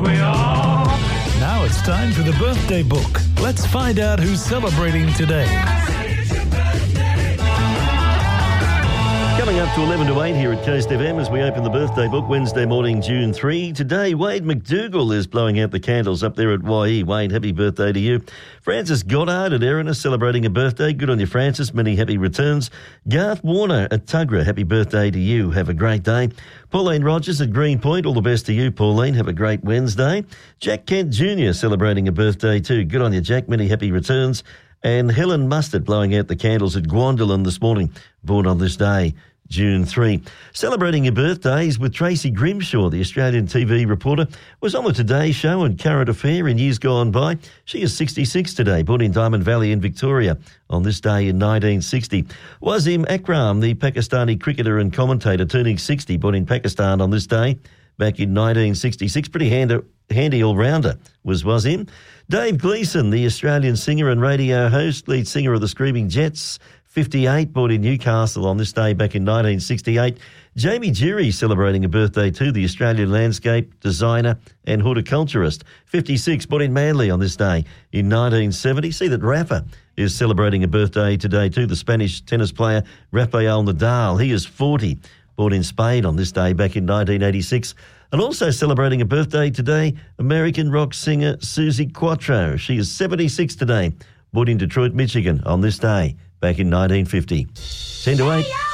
we are. Now it's time for the birthday book. Let's find out who's celebrating today. Coming up to 11 to 8 here at Coast FM as we open the birthday book Wednesday morning, June 3. Today, Wade McDougall is blowing out the candles up there at YE. Wade, happy birthday to you. Francis Goddard at Erin is celebrating a birthday. Good on you, Francis. Many happy returns. Garth Warner at Tuggerah, happy birthday to you. Have a great day. Pauline Rogers at Greenpoint, all the best to you, Pauline. Have a great Wednesday. Jack Kent Jr. celebrating a birthday too. Good on you, Jack. Many happy returns. And Helen Mustard blowing out the candles at Gwandolin this morning, born on this day, June 3. Celebrating your birthdays with Tracy Grimshaw, the Australian TV reporter, was on the Today Show and Current Affair in years gone by. She is 66 today, born in Diamond Valley in Victoria on this day in 1960. Wasim Akram, the Pakistani cricketer and commentator, turning 60, born in Pakistan on this day back in 1966. Pretty handy all-rounder was Wasim. Dave Gleeson, the Australian singer and radio host, lead singer of the Screaming Jets, 58, born in Newcastle on this day back in 1968. Jamie Geary celebrating a birthday too, the Australian landscape designer and horticulturist, 56, born in Manly on this day in 1970. See that Rafa is celebrating a birthday today too, the Spanish tennis player Rafael Nadal. He is 40, born in Spain on this day back in 1986. And also celebrating a birthday today, American rock singer Susie Quatro. She is 76 today, born in Detroit, Michigan on this day back in 1950. 10 to 8.